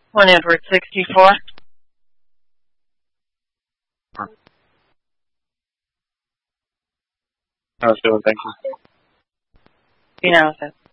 One Edward 64. I was doing, thank you. You know,